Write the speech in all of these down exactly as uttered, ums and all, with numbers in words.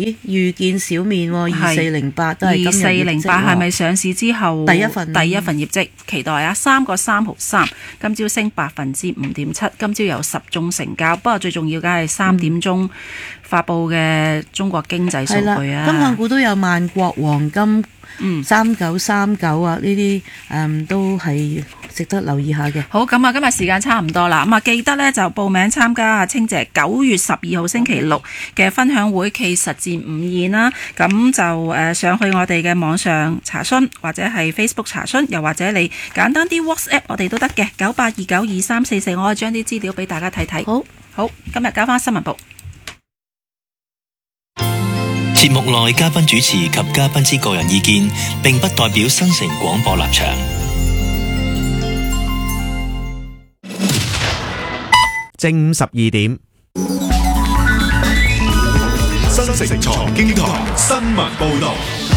咦，預見小面喎，二四零八都係今日業績喎。 二四零八係咪上市之後第一份第一份業績？期待啊！三個三毫三，今朝升百分之五點七，今朝有十宗成交。不過最重要嘅係三點鐘發布嘅中國經濟數據啊！ 金礦股都有萬國黃金。嗯，三九三九啊，呢啲誒都係值得留意下嘅。 好，咁啊，今日時間差唔多啦，咁啊記得呢就報名參加啊清姐九月十二號星期六嘅分享會暨實戰午宴啦。咁就誒、呃、上去我哋嘅網上查詢，或者係 Facebook 查詢，又或者你簡單啲 WhatsApp 我哋都得嘅，九八二九二三四四，我可以將啲資料俾大家睇睇。 好， 好，今日交翻新聞部。 節目內嘉賓主持及嘉賓之個人意見，並不代表新城廣播立場。 正午十二點， 新城財經台新聞報道。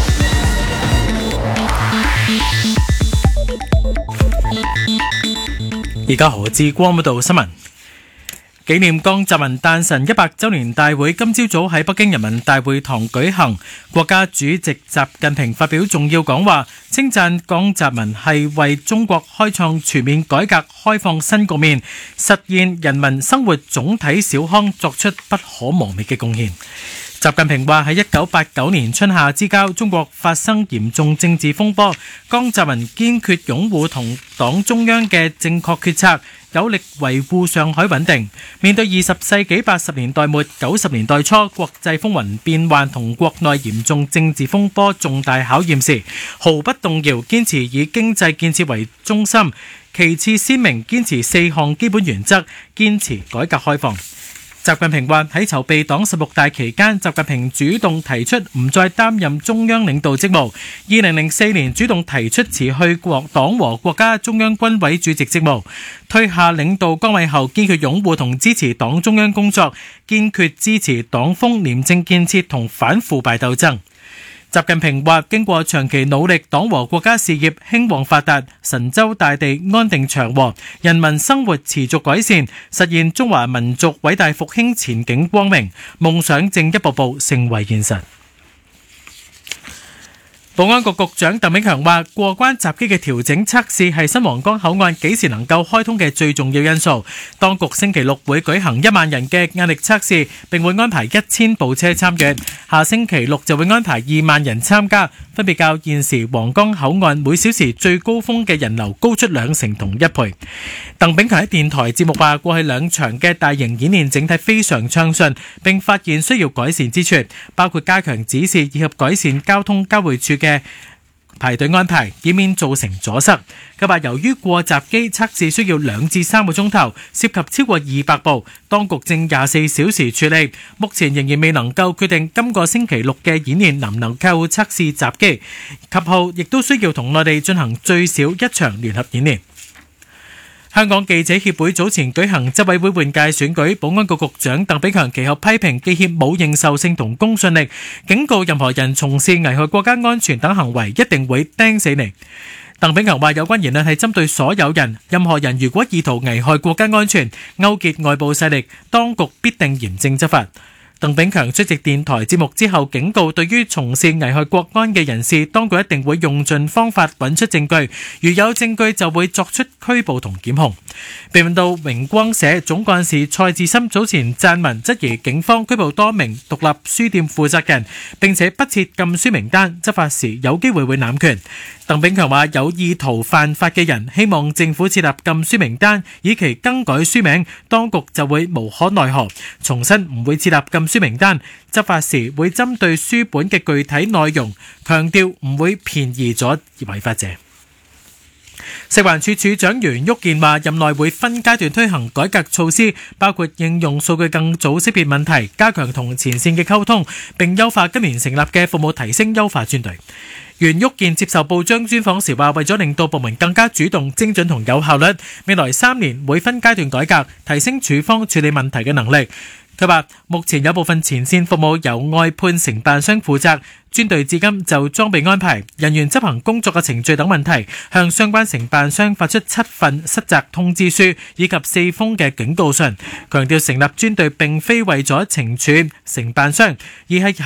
而家何志光報道新聞。紀念江澤民誕辰一百週年大會今朝早喺北京人民大會堂舉行，國家主席習近平發表重要講話，稱讚江澤民係為中國開創全面改革開放新局面，實現人民生活總體小康作出不可磨滅嘅貢獻。習近平話喺一九八九年春夏之交，中國發生嚴重政治風波，江澤民堅決擁護同黨中央嘅正確決策，有力維護上海穩定。面對二十世紀八十年代末九十年代初國際風雲變幻同國內嚴重政治風波重大考驗時，毫不動搖堅持以經濟建設為中心，其次鮮明堅持四項基本原則，堅持改革開放。習近平話喺籌備黨十六大期間，習近平主動提出唔再擔任中央領導職務。二零零四年主動提出辭去國黨和國家中央軍委主席職務，退下領導崗位後，堅決擁護同支持黨中央工作，堅決支持黨風廉政建設同反腐敗鬥爭。習近平話：經過長期努力，黨和國家事業興旺發達，神州大地安定祥和，人民生活持續改善，實現中華民族偉大復興前景光明，夢想正一步步成為現實。保安局局長鄧炳強話：過關閘機嘅調整測試係新皇崗口岸幾時能夠開通嘅最重要因素。當局星期六會舉行一萬人嘅壓力測試，並會安排一千部車參與。下星期六就會安排二萬人參加，分別較現時皇崗口岸每小時最高峰嘅人流高出兩成同一倍。鄧炳強喺電台節目話：過去兩場嘅大型演練整體非常暢順，並發現需要改善之處，包括加強指示以及改善交通交匯處嘅嘅排隊安排，以免造成阻塞。佢話由於過閘機測試需要兩至三個鐘頭，涉及超過二百部，當局正廿四小時處理，目前仍然未能夠決定今個星期六嘅演練能唔能夠測試閘機，及後亦都需要同內地進行最少一場聯合演練。香港記者協會早前舉行執委會換屆選舉，保安局局長鄧炳強其後批評記協冇認受性同公信力，警告任何人從事危害國家安全等行為，一定會釘死你。鄧炳強話有關言論係針對所有人，任何人如果意圖危害國家安全、勾結外部勢力，當局必定嚴正執法。鄧炳強出席電台節目之後警告，對於從事危害國安嘅人士，當局一定會用盡方法揾出證據，如有證據就會作出拘捕同檢控。被問到榮光社總幹事蔡志森早前撰文質疑警方拘捕多名獨立書店負責人，並且不設禁書名單，執法時有機會會濫權。鄧炳強話有意圖犯法嘅人希望政府設立禁書名單，以期更改書名，當局就會無可奈何。重申唔會設立禁書名單，執法時會針對書本嘅具體內容，強調唔會便宜咗違法者。食環署署長袁旭健話，任內會分階段推行改革措施，包括應用數據更早識別問題，加強同前線嘅溝通，並優化今年成立嘅服務提升優化專隊。袁旭健接受報章專訪時話，為咗令到部門更加主動、精準同有效率，未來三年會分階段改革，提升署方處理問題嘅能力。佢話目前有部分前線服務由外判承辦商負責，專隊至今就裝備安排、人員執行工作嘅程序等問題，向相關承辦商發出七份失責通知書以及四封嘅警告信，強調成立專隊並非為咗懲處承辦商，而係